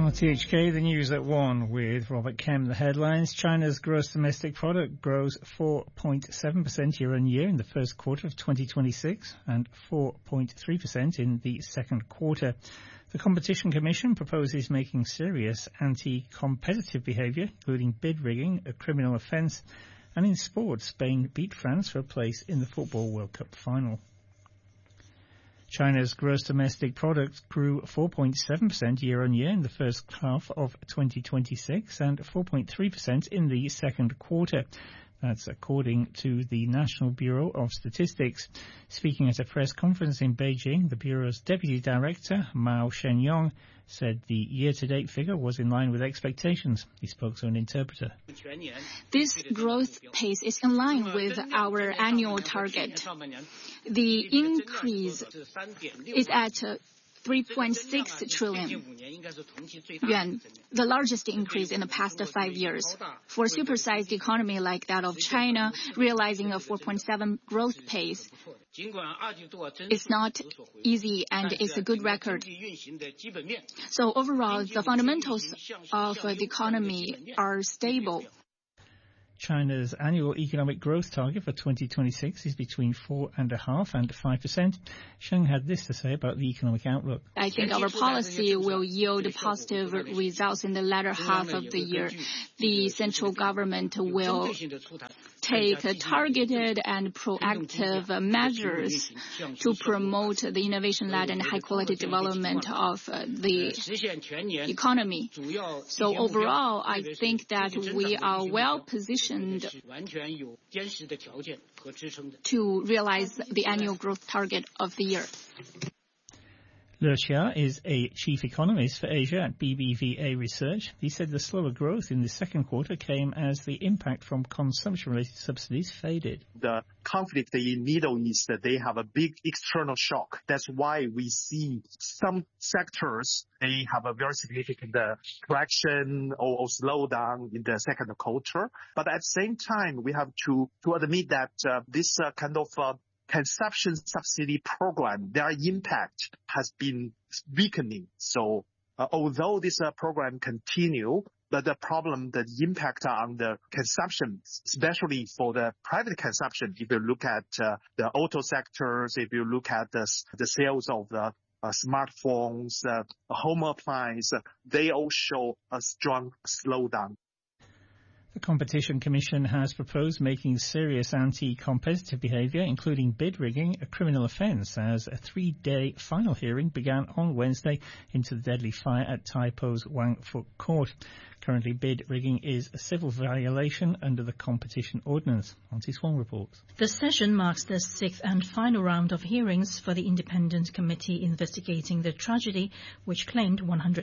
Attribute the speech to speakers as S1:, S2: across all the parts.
S1: RTHK, the news at 1 with Robert Kemp. The headlines: China's gross domestic product grows 4.7% year-on-year in the first quarter of 2026 and 4.3% in the second quarter. The Competition Commission proposes making serious anti-competitive behaviour, including bid rigging, a criminal offence. And in sports, Spain beat France for a place in the Football World Cup final. China's gross domestic product grew 4.7% year-on-year in the first half of 2026 and 4.3% in the second quarter. That's according to the National Bureau of Statistics. Speaking at a press conference in Beijing, the Bureau's Deputy Director, Mao Shenyong, said the year-to-date figure was in line with expectations. He spoke to an interpreter.
S2: This growth pace is in line with our annual target. The increase is at 3.6 trillion yuan, the largest increase in the past 5 years. For a supersized economy like that of China, realizing a 4.7 growth pace is not easy, and it's a good record. So overall, the fundamentals of the economy are stable.
S1: China's annual economic growth target for 2026 is between 4.5% and 5%. Sheng had this to say about the economic outlook.
S2: I think our policy will yield positive results in the latter half of the year. The central government will take targeted and proactive measures to promote the innovation-led and high-quality development of the economy. So overall, I think that we are well positioned to realize the annual growth target of the year.
S1: Le Xia is a chief economist for Asia at BBVA Research. He said the slower growth in the second quarter came as the impact from consumption-related subsidies faded.
S3: The conflict in Middle East, they have a big external shock. That's why we see some sectors, they have a very significant correction or slowdown in the second quarter. But at the same time, we have to admit that this kind of consumption subsidy program, their impact has been weakening. So although this program continue, but the impact on the consumption, especially for the private consumption, if you look at the auto sectors, if you look at the sales of the smartphones, home appliance, they all show a strong slowdown.
S1: The Competition Commission has proposed making serious anti-competitive behaviour, including bid rigging, a criminal offence, as a 3-day final hearing began on Wednesday into the deadly fire at Tai Po's Wang Fuk Court. Currently, bid rigging is a civil violation under the Competition Ordinance. Auntie Swan reports.
S4: The session marks the 6th and final round of hearings for the independent committee investigating the tragedy, which claimed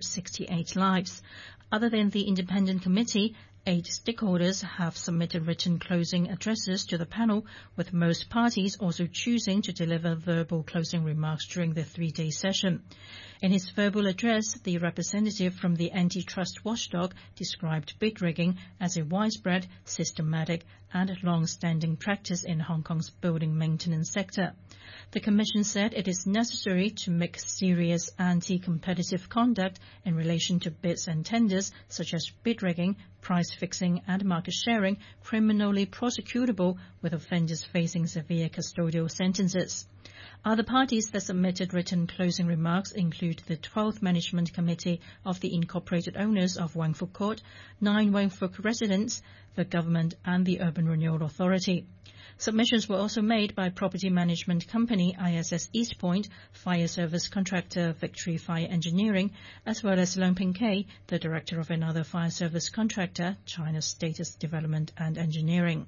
S4: 168 lives. Other than the independent committee, 8 stakeholders have submitted written closing addresses to the panel, with most parties also choosing to deliver verbal closing remarks during the 3-day session. In his verbal address, the representative from the antitrust watchdog described bid rigging as a widespread, systematic and long-standing practice in Hong Kong's building maintenance sector. The Commission said it is necessary to make serious anti-competitive conduct in relation to bids and tenders, such as bid rigging, price fixing and market sharing, criminally prosecutable, with offenders facing severe custodial sentences. Other parties that submitted written closing remarks include the 12th Management Committee of the Incorporated Owners of Wang Fuk Court, 9 Wang Fuk residents, the government and the Urban Renewal Authority. Submissions were also made by property management company ISS East Point, fire service contractor Victory Fire Engineering, as well as Leung Ping Kei, the director of another fire service contractor, China Status Development and Engineering.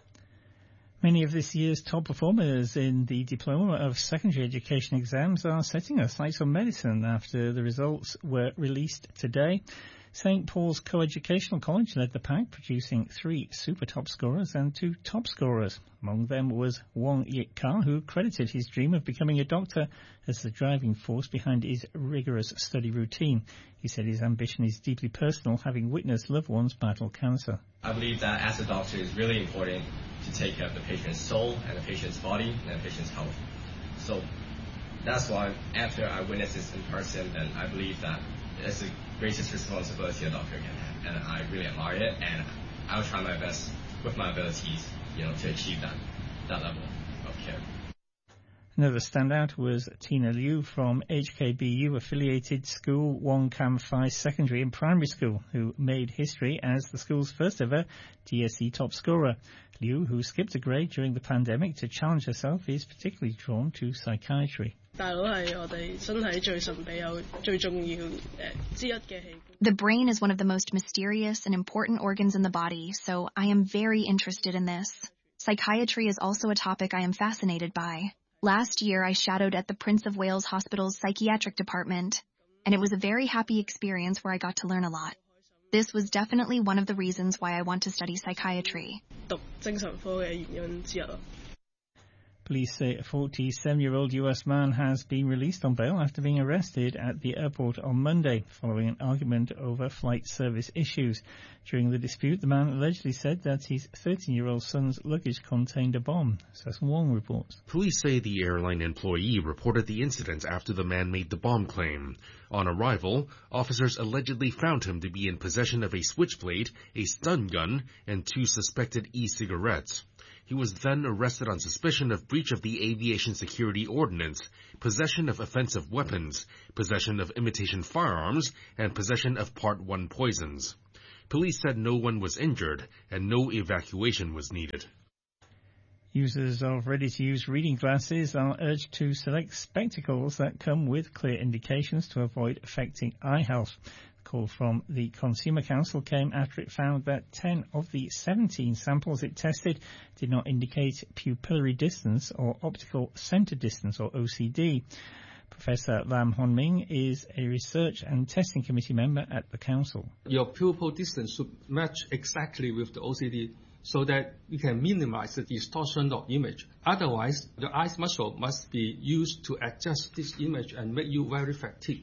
S1: Many of this year's top performers in the Diploma of Secondary Education exams are setting their sights on medicine after the results were released today. St. Paul's Co-Educational College led the pack, producing 3 super top scorers and 2 top scorers. Among them was Wong Yik Ka, who credited his dream of becoming a doctor as the driving force behind his rigorous study routine. He said his ambition is deeply personal, having witnessed loved ones battle cancer.
S5: I believe that as a doctor it's really important to take care of the patient's soul and the patient's body and the patient's health. So that's why after I witnessed this in person, then I believe that it's the greatest responsibility a doctor can have, and I really admire it, and I'll try my best with my abilities, to achieve that level of care.
S1: Another standout was Tina Liu from HKBU-affiliated school Wong Kam Fai Secondary and Primary School, who made history as the school's first ever GCSE top scorer. Liu, who skipped a grade during the pandemic to challenge herself, is particularly drawn to psychiatry.
S6: The brain is one of the most mysterious and important organs in the body, so I am very interested in this. Psychiatry is also a topic I am fascinated by. Last year, I shadowed at the Prince of Wales Hospital's psychiatric department, and it was a very happy experience where I got to learn a lot. This was definitely one of the reasons why I want to study psychiatry.
S1: Police say a 47-year-old US man has been released on bail after being arrested at the airport on Monday following an argument over flight service issues. During the dispute, the man allegedly said that his 13-year-old son's luggage contained a bomb. Sesson Wong reports.
S7: Police say the airline employee reported the incident after the man made the bomb claim. On arrival, officers allegedly found him to be in possession of a switchblade, a stun gun, and 2 suspected e-cigarettes. He was then arrested on suspicion of breach of the Aviation Security Ordinance, possession of offensive weapons, possession of imitation firearms, and possession of Part 1 poisons. Police said no one was injured and no evacuation was needed.
S1: Users of ready-to-use reading glasses are urged to select spectacles that come with clear indications to avoid affecting eye health. Call from the Consumer Council came after it found that 10 of the 17 samples it tested did not indicate pupillary distance or optical center distance, or OCD. Professor Lam Honming is a research and testing committee member at the council.
S8: Your pupil distance should match exactly with the OCD so that you can minimize the distortion of image. Otherwise, the eye muscle must be used to adjust this image and make you very fatigued.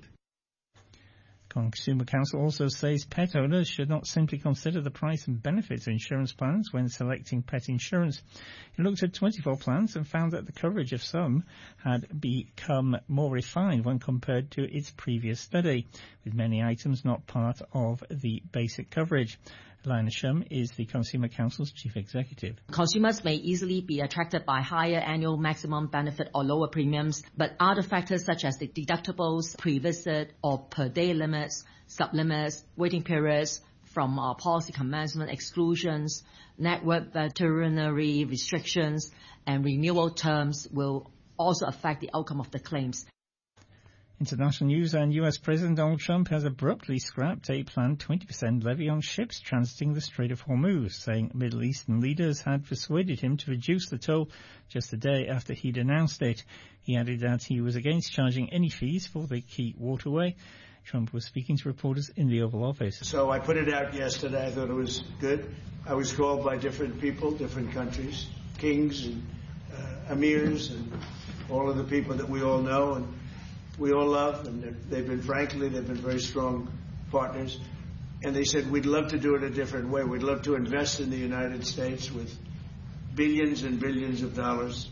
S1: Consumer Council also says pet owners should not simply consider the price and benefits of insurance plans when selecting pet insurance. It looked at 24 plans and found that the coverage of some had become more refined when compared to its previous study, with many items not part of the basic coverage. Lina Shum is the Consumer Council's chief executive.
S9: Consumers may easily be attracted by higher annual maximum benefit or lower premiums, but other factors such as the deductibles, pre-visit or per-day limits, sub-limits, waiting periods from policy commencement exclusions, network veterinary restrictions, and renewal terms will also affect the outcome of the claims.
S1: International news, and US President Donald Trump has abruptly scrapped a planned 20% levy on ships transiting the Strait of Hormuz, saying Middle Eastern leaders had persuaded him to reduce the toll just a day after he'd announced it. He added that he was against charging any fees for the key waterway. Trump was speaking to reporters in the Oval Office.
S10: So I put it out yesterday. I thought it was good. I was called by different people, different countries, kings and emirs and all of the people that we all know and we all love, and they've been very strong partners. And they said, we'd love to do it a different way. We'd love to invest in the United States with billions and billions of dollars.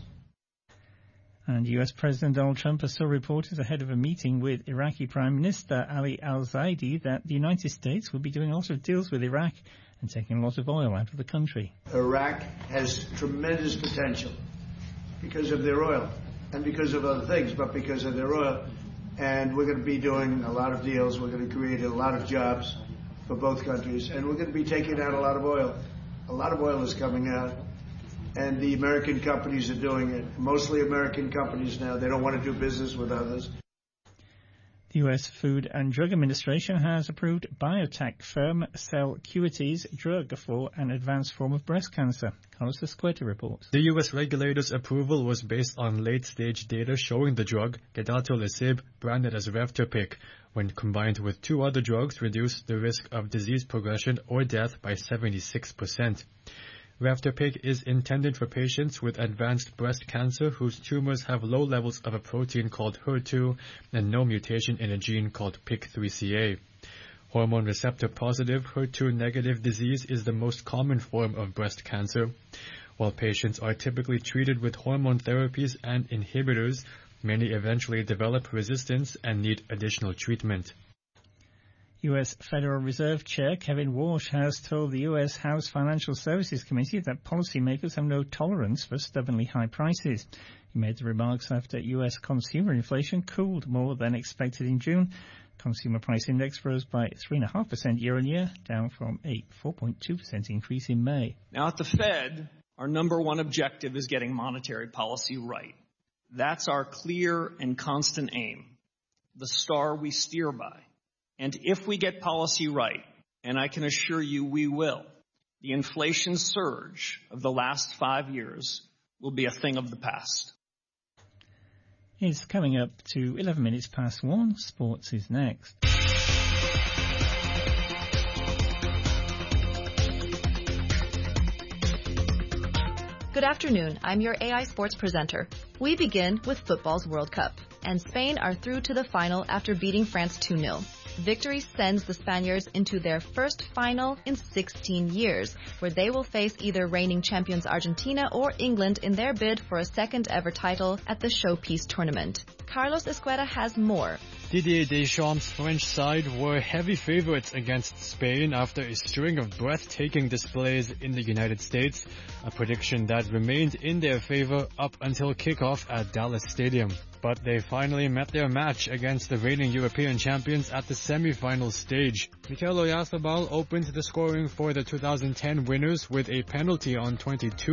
S1: And US President Donald Trump has still reported ahead of a meeting with Iraqi Prime Minister Ali al-Zaidi that the United States will be doing a lot of deals with Iraq and taking a lot of oil out of the country.
S10: Iraq has tremendous potential because of their oil. And because of other things, but because of their oil. And we're going to be doing a lot of deals. We're going to create a lot of jobs for both countries. And we're going to be taking out a lot of oil. A lot of oil is coming out. And the American companies are doing it. Mostly American companies now. They don't want to do business with others.
S1: The U.S. Food and Drug Administration has approved biotech firm Celcuity's drug for an advanced form of breast cancer. Carlos Escueta reports.
S11: The U.S. regulator's approval was based on late-stage data showing the drug, gedatolisib, branded as Revterpic, when combined with 2 other drugs, reduced the risk of disease progression or death by 76%. Revterpic is intended for patients with advanced breast cancer whose tumors have low levels of a protein called HER2 and no mutation in a gene called PIK3CA. Hormone receptor positive HER2 negative disease is the most common form of breast cancer. While patients are typically treated with hormone therapies and inhibitors, many eventually develop resistance and need additional treatment.
S1: U.S. Federal Reserve Chair Kevin Walsh has told the U.S. House Financial Services Committee that policymakers have no tolerance for stubbornly high prices. He made the remarks after U.S. consumer inflation cooled more than expected in June. Consumer price index rose by 3.5% year-on-year, down from a 4.2% increase in May.
S12: Now at the Fed, our number one objective is getting monetary policy right. That's our clear and constant aim, the star we steer by. And if we get policy right, and I can assure you we will, the inflation surge of the last 5 years will be a thing of the past.
S1: It's coming up to 11 minutes past 1. Sports is next.
S13: Good afternoon. I'm your AI Sports presenter. We begin with football's World Cup, and Spain are through to the final after beating France 2-0. Victory sends the Spaniards into their first final in 16 years, where they will face either reigning champions Argentina or England in their bid for a second ever title at the Showpiece tournament. Carlos Escueda has more.
S11: Didier Deschamps' French side were heavy favorites against Spain after a string of breathtaking displays in the United States, a prediction that remained in their favor up until kickoff at Dallas Stadium. But they finally met their match against the reigning European champions at the semi-final stage. Mikel Oyarzabal opened the scoring for the 2010 winners with a penalty on 22